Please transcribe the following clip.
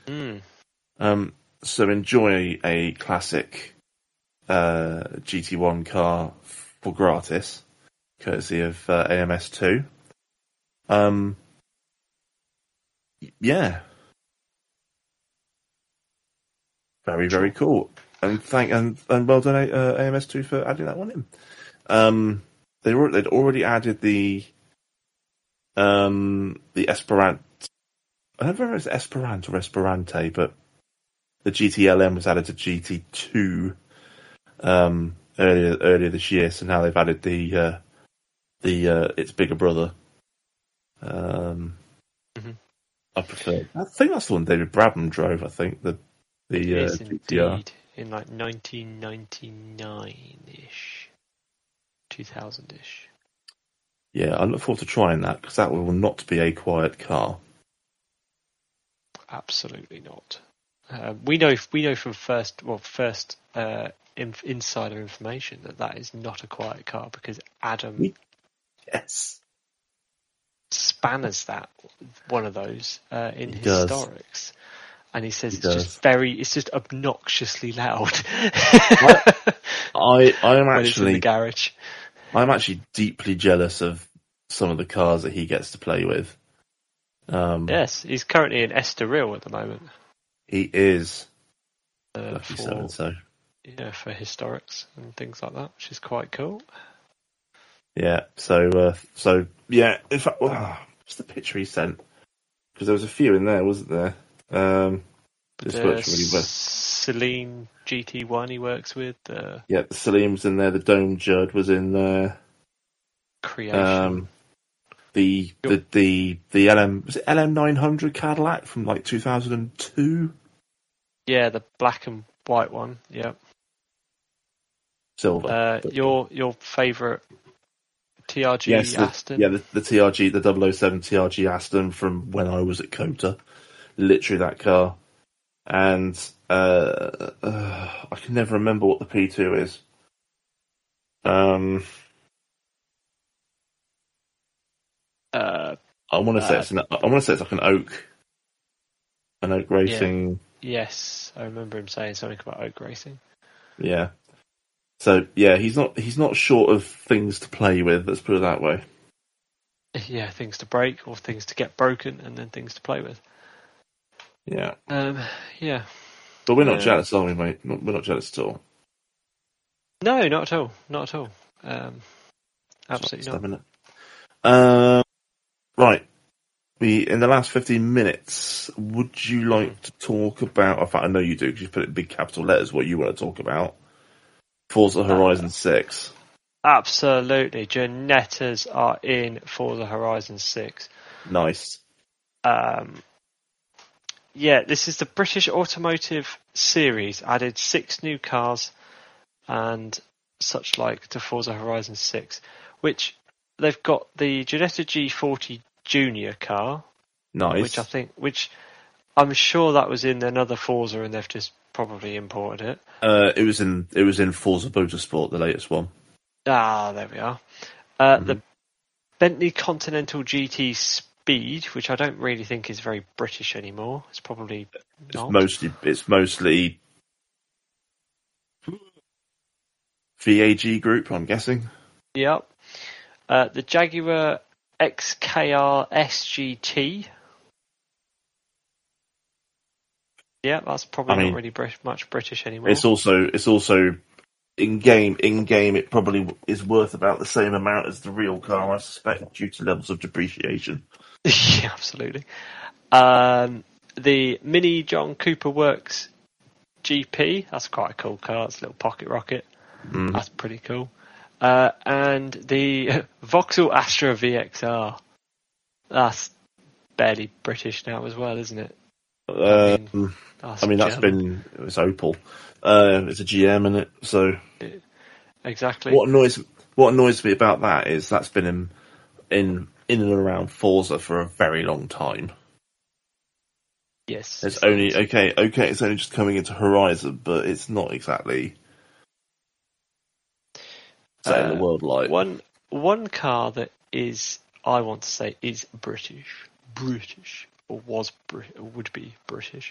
Mm. So enjoy a classic GT1 car for gratis, courtesy of AMS2. Yeah, very very cool. And well done AMS2 for adding that one in. They'd already added the Esperant. I don't remember if it's Esperant or Esperante, but the GTLM was added to GT2 earlier this year. So now they've added the its bigger brother. I prefer. I think that's the one David Brabham drove. I think the Yes, GTR. indeed. In like 1999-ish, 2000-ish. Yeah, I look forward to trying that because that will not be a quiet car. Absolutely not. We know from first insider information that is not a quiet car because Adam Yes. spanners one of those in He historics, and he says it's just obnoxiously loud. I am when it's in actually the garage. I'm actually deeply jealous of some of the cars that he gets to play with. Yes, he's currently in Estoril at the moment. He is. For historics and things like that, which is quite cool. Yeah. So yeah. In fact, what's the picture he sent? Because there was a few in there, wasn't there? This works really well. Celine GT1 he works with. Yeah, the Salim was in there. The Dome Judd was in there. Creation. The LM was it LM900 Cadillac from like 2002. Yeah, the black and white one. Yeah. Silver. Your favourite TRG Aston? The TRG, the 007 TRG Aston from when I was at COTA. Literally that car. And I can never remember what the P2 is. I want to say it's like an oak racing. Yeah. Yes, I remember him saying something about oak racing. Yeah. So yeah, he's not short of things to play with. Let's put it that way. Yeah, things to break or things to get broken, and then things to play with. Yeah. Yeah. But we're not jealous, are we, mate? We're not jealous at all. No, not at all. Not at all. Absolutely not. Right. In the last 15 minutes, would you like to talk about? In fact, I know you do because you put it in big capital letters. What you want to talk about? Forza Horizon 6. Absolutely. Ginettas are in Forza Horizon 6. Nice. Yeah, this is the British Automotive Series. Added 6 new cars and such like to Forza Horizon 6, which they've got the Ginetta G40 Junior car. Nice. Which I'm sure that was in another Forza and they've just probably imported it. It was in Forza Motorsport, the latest one. Ah, there we are. The Bentley Continental GT Speed, which I don't really think is very British anymore. It's probably not. It's mostly VAG Group, I'm guessing. Yep. The Jaguar XKR SGT. Yeah, that's probably not really much British anymore. It's also in game. It probably is worth about the same amount as the real car, I suspect, due to levels of depreciation. Yeah, absolutely. The Mini John Cooper Works GP. That's quite a cool car. It's a little pocket rocket. That's pretty cool. And the Vauxhall Astra VXR. That's barely British now as well, isn't it? It's Opel. It's a GM, isn't it? So exactly. What annoys me about that is that's been in and around Forza for a very long time. Yes. It's only it's only just coming into Horizon, but it's not exactly setting the world light. One car that I want to say is British, or would be British,